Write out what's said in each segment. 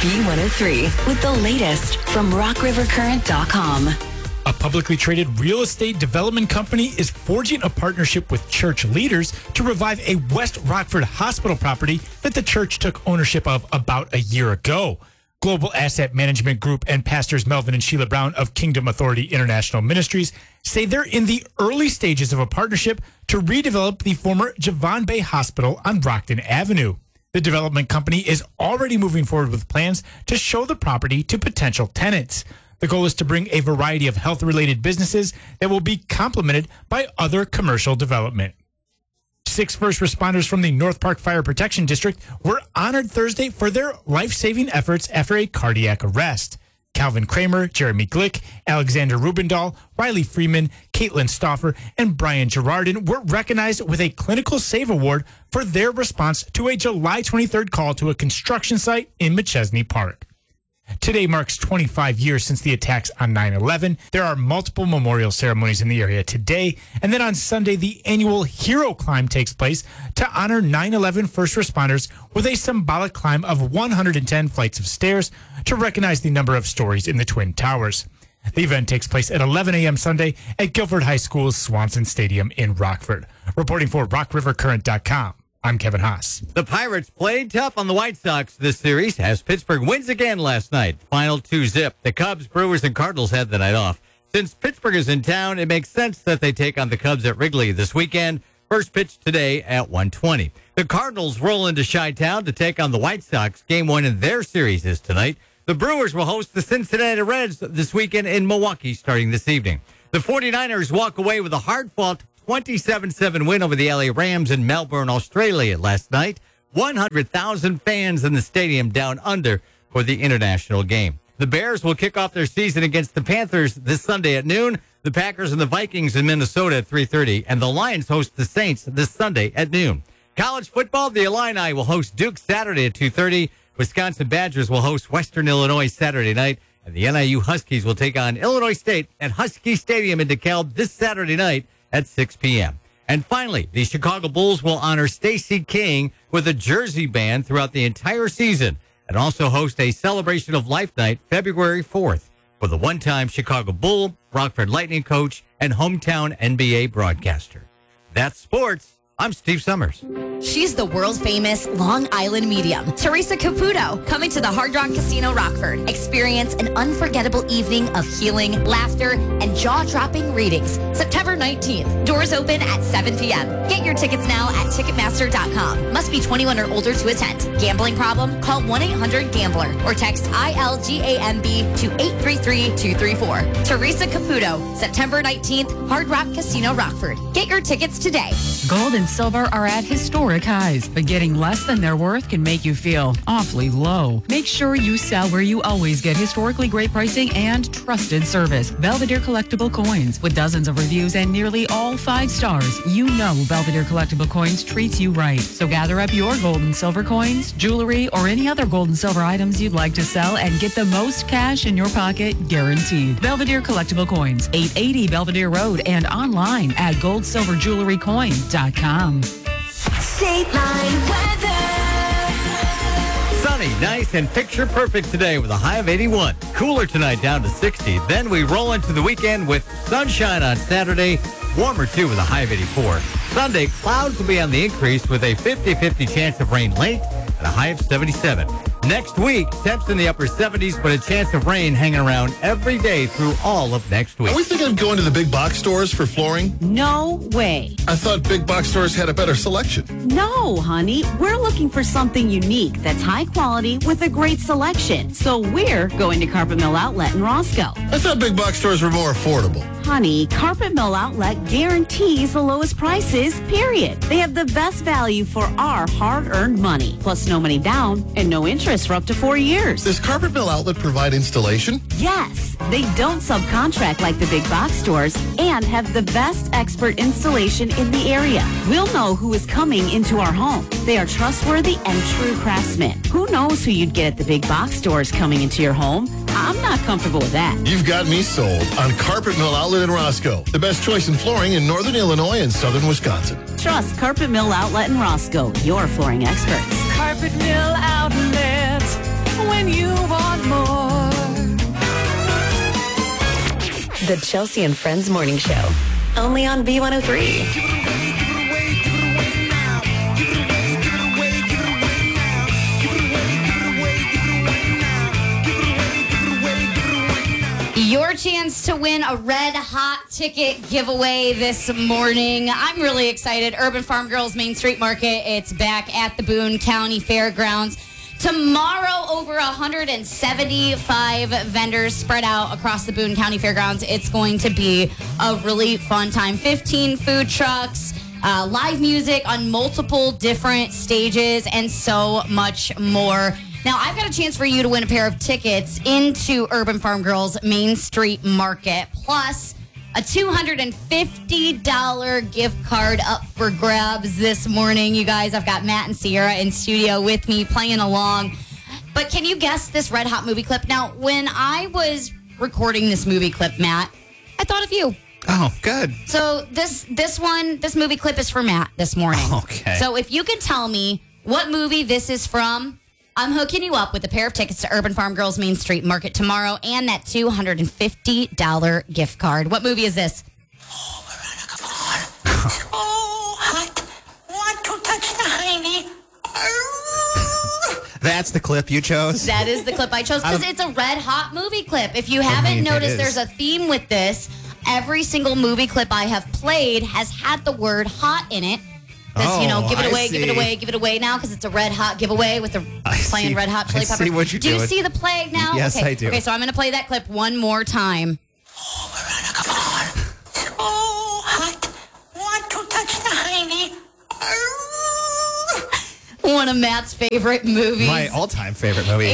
B103 with the latest from rockrivercurrent.com. A publicly traded real estate development company is forging a partnership with church leaders to revive a West Rockford hospital property that the church took ownership of about a year ago. Global Asset Management Group and pastors Melvin and Sheila Brown of Kingdom Authority International Ministries say they're in the early stages of a partnership to redevelop the former Javon Bay Hospital on Rockton Avenue. The development company is already moving forward with plans to show the property to potential tenants. The goal is to bring a variety of health-related businesses that will be complemented by other commercial development. 6 first responders from the North Park Fire Protection District were honored Thursday for their life-saving efforts after a cardiac arrest. Calvin Kramer, Jeremy Glick, Alexander Rubendahl, Riley Freeman, Caitlin Stauffer, and Brian Girardin were recognized with a Clinical Save Award for their response to a July 23rd call to a construction site in McChesney Park. Today marks 25 years since the attacks on 9/11. There are multiple memorial ceremonies in the area today. And then on Sunday, the annual Hero Climb takes place to honor 9/11 first responders with a symbolic climb of 110 flights of stairs to recognize the number of stories in the Twin Towers. The event takes place at 11 a.m. Sunday at Guilford High School's Swanson Stadium in Rockford. Reporting for rockrivercurrent.com. I'm Kevin Haas. The Pirates played tough on the White Sox this series as Pittsburgh wins again last night. Final 2-zip. The Cubs, Brewers, and Cardinals had the night off. Since Pittsburgh is in town, it makes sense that they take on the Cubs at Wrigley this weekend. First pitch today at 1:20. The Cardinals roll into Chi-Town to take on the White Sox. Game 1 in their series is tonight. The Brewers will host the Cincinnati Reds this weekend in Milwaukee starting this evening. The 49ers walk away with a hard-fought 27-7 win over the LA Rams in Melbourne, Australia last night. 100,000 fans in the stadium down under for the international game. The Bears will kick off their season against the Panthers this Sunday at noon. The Packers and the Vikings in Minnesota at 3:30. And the Lions host the Saints this Sunday at noon. College football, the Illini will host Duke Saturday at 2:30. Wisconsin Badgers will host Western Illinois Saturday night. And the NIU Huskies will take on Illinois State at Husky Stadium in DeKalb this Saturday night at 6 p.m. And finally, the Chicago Bulls will honor Stacey King with a jersey band throughout the entire season and also host a Celebration of Life night February 4th for the one-time Chicago Bull, Rockford Lightning coach, and hometown NBA broadcaster. That's sports. I'm Steve Summers. She's the world-famous Long Island medium, Teresa Caputo, coming to the Hard Rock Casino Rockford. Experience an unforgettable evening of healing, laughter, and jaw-dropping readings. September 19th. Doors open at 7 p.m. Get your tickets now at Ticketmaster.com. Must be 21 or older to attend. Gambling problem? Call 1-800-GAMBLER or text ILGAMB to 833-234. Teresa Caputo, September 19th, Hard Rock Casino Rockford. Get your tickets today. Gold and silver are at historic highs, but getting less than their worth can make you feel awfully low. Make sure you sell where you always get historically great pricing and trusted service. Belvedere Collectible Coins. With dozens of reviews and nearly all 5 stars, you know Belvedere Collectible Coins treats you right. So gather up your gold and silver coins, jewelry, or any other gold and silver items you'd like to sell and get the most cash in your pocket guaranteed. Belvedere Collectible Coins, 880 Belvedere Road, and online at goldsilverjewelrycoin.com. State Line weather. Sunny, nice, and picture perfect today with a high of 81. Cooler tonight down to 60. Then we roll into the weekend with sunshine on Saturday. Warmer, too, with a high of 84. Sunday, clouds will be on the increase with a 50-50 chance of rain late and a high of 77. Next week, temps in the upper 70s, but a chance of rain hanging around every day through all of next week. Are we thinking of going to the big box stores for flooring? No way. I thought big box stores had a better selection. No, honey. We're looking for something unique that's high quality with a great selection. So we're going to Carpet Mill Outlet in Roscoe. I thought big box stores were more affordable. Honey, Carpet Mill Outlet guarantees the lowest prices, period. They have the best value for our hard-earned money. Plus no money down and no interest for up to 4 years. Does Carpet Mill Outlet provide installation? Yes. They don't subcontract like the big box stores and have the best expert installation in the area. We'll know who is coming into our home. They are trustworthy and true craftsmen. Who knows who you'd get at the big box stores coming into your home? I'm not comfortable with that. You've got me sold on Carpet Mill Outlet in Roscoe. The best choice in flooring in northern Illinois and southern Wisconsin. Trust Carpet Mill Outlet in Roscoe, your flooring experts. Carpet Mill Outlet, when you The Chelsea and Friends Morning Show. Only on B103. Your chance to win a Red Hot ticket giveaway this morning. I'm really excited. Urban Farm Girls Main Street Market. It's back at the Boone County Fairgrounds. Tomorrow, over 175 vendors spread out across the Boone County Fairgrounds. It's going to be a really fun time. 15 food trucks, live music on multiple different stages, and so much more. Now, I've got a chance for you to win a pair of tickets into Urban Farm Girls Main Street Market, plus a $250 gift card up for grabs this morning. You guys, I've got Matt and Sierra in studio with me playing along. But can you guess this Red Hot movie clip? Now, when I was recording this movie clip, Matt, I thought of you. Oh, good. So this movie clip is for Matt this morning. Okay. So if you can tell me what movie this is from, I'm hooking you up with a pair of tickets to Urban Farm Girls Main Street Market tomorrow and that $250 gift card. What movie is this? Oh, hot. Want to touch the hiney. That's the clip you chose? That is the clip I chose because it's a Red Hot movie clip. If you haven't noticed, there's a theme with this. Every single movie clip I have played has had the word hot in it. This, give it away, give it away, give it away now because it's a Red Hot giveaway with the playing Red Hot Chili Peppers. I see what you're doing. Do you see the play now? Yes, okay. I do. Okay, so I'm going to play that clip one more time. Oh, Miranda, come on. Oh, hot. Want to touch the hiney. One of Matt's favorite movies. My all-time favorite movie.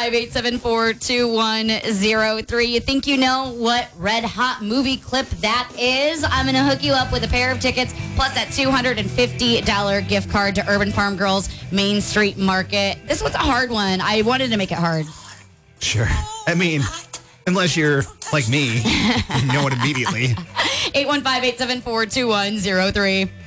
815-874-2103. You think you know what Red Hot movie clip that is? I'm going to hook you up with a pair of tickets plus that $250 gift card to Urban Farm Girls Main Street Market. This one's a hard one. I wanted to make it hard. Sure. I mean, unless you're like me, you know it immediately. 815-874-2103.